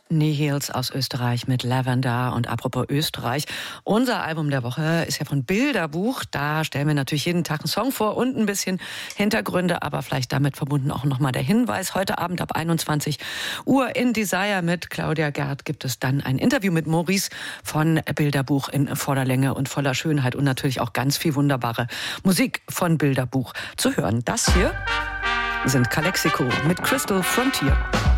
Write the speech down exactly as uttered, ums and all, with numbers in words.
Nihils aus Österreich mit Lavender. Und apropos Österreich, unser Album der Woche ist ja von Bilderbuch. Da stellen wir natürlich jeden Tag einen Song vor und ein bisschen Hintergründe, aber vielleicht damit verbunden auch nochmal der Hinweis. Heute Abend ab einundzwanzig Uhr in Desire mit Claudia Gerd gibt es dann ein Interview mit Maurice von Bilderbuch in voller Länge und voller Schönheit und natürlich auch ganz viel wunderbare Musik von Bilderbuch zu hören. Das hier sind Calexico mit Crystal Frontier.